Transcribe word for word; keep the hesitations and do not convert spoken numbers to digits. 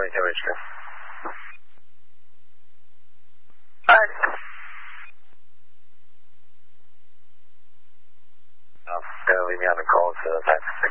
twenty-two Richmond. Alright. Oh, gonna leave me on the call, so thanks.